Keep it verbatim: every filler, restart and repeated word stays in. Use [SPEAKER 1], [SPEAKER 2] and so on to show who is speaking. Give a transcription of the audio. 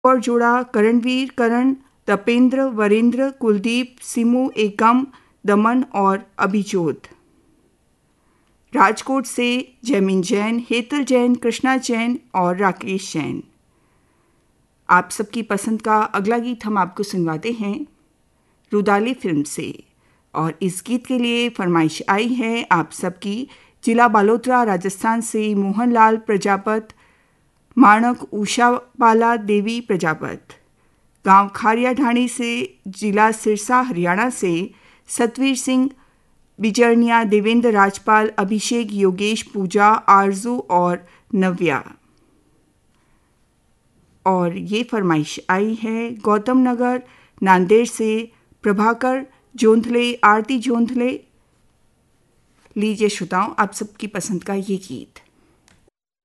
[SPEAKER 1] और जोड़ा करणवीर, करण, तपेंद्र, वरेंद्र, कुलदीप, सिमू, एकम, दमन और अभिजोत। राजकोट से जैमिन जैन, हेतल जैन, कृष्णा जैन और राकेश जैन। आप सबकी पसंद का अगला गीत हम आपको सुनवाते हैं रुदाली फिल्म से, और इस गीत के लिए फरमाइश आई है आप सबकी जिला बालोतरा राजस्थान से मोहनलाल प्रजापत, माणक उषा बाला देवी प्रजापत, गांव खारिया ढाणी से जिला सिरसा हरियाणा से सतवीर सिंह, बिजरनिया, देवेंद्र राजपाल, अभिषेक, योगेश, पूजा, आरजू और नव्या। और ये फरमाइश आई है गौतम नगर नांदेड़ से प्रभाकर जोंधले, आरती जोंधले। लीजिए श्रोताओं आप सबकी पसंद का ये गीत।